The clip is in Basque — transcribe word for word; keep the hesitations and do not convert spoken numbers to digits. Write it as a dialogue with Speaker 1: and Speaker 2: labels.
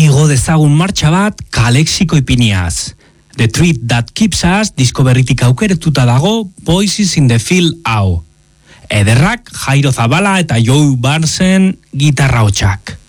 Speaker 1: Igo dezagun martxa bat kalexiko ipiniaz. The Treat That Keeps Us disko berritik aukeretuta dago Voices in the Field hau. Ederrak Jairo Zabala eta Joe Barnesen gitarra hotxak.